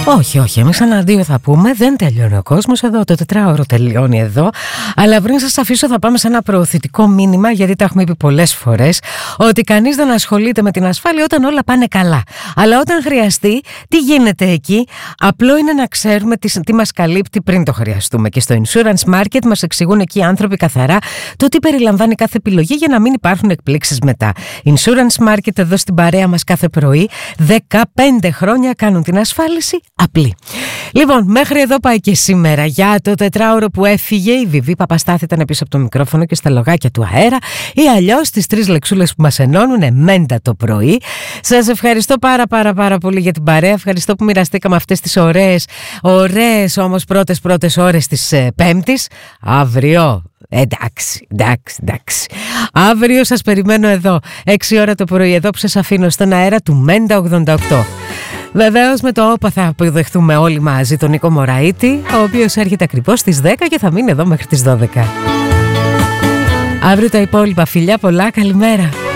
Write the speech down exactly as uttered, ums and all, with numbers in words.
Όχι, όχι, εμείς ένα αντίο θα πούμε. Δεν τελειώνει ο κόσμος εδώ. Το τετράωρο τελειώνει εδώ. Αλλά πριν σας αφήσω, θα πάμε σε ένα προωθητικό μήνυμα, γιατί τα έχουμε πει πολλές φορές, ότι κανείς δεν ασχολείται με την ασφάλεια όταν όλα πάνε καλά. Αλλά όταν χρειαστεί, τι γίνεται εκεί? Απλό είναι να ξέρουμε τι, τι μας καλύπτει πριν το χρειαστούμε. Και στο Insurance Market μας εξηγούν εκεί οι άνθρωποι καθαρά το τι περιλαμβάνει κάθε επιλογή για να μην υπάρχουν εκπλήξεις μετά. Insurance Market εδώ στην παρέα μας κάθε πρωί. δεκαπέντε χρόνια κάνουν την ασφάλιση απλή. Λοιπόν, μέχρι εδώ πάει και σήμερα για το τετράωρο που έφυγε. Η Βιβί Παπαστάθη ήταν πίσω από το μικρόφωνο και στα λογάκια του αέρα, ή αλλιώς τις τρεις λεξούλες που μας ενώνουν, μέντα το πρωί. Σας ευχαριστώ πάρα πάρα πάρα πολύ για την παρέα. Ευχαριστώ που μοιραστήκαμε αυτές τις ωραίες, ωραίες όμως πρώτες πρώτες ώρες της ε, Πέμπτης. Αύριο, εντάξει, εντάξει, εντάξει. Αύριο σας περιμένω εδώ, έξι ώρα το πρωί, εδώ που σας αφήνω στον αέρα του Μέντα ογδόντα οκτώ. Βεβαίως με το όπα θα αποδεχθούμε όλοι μαζί τον Νίκο Μωραήτη, ο οποίος έρχεται ακριβώς στις δέκα και θα μείνει εδώ μέχρι τις δώδεκα. Αύριο τα υπόλοιπα, φιλιά πολλά, καλημέρα.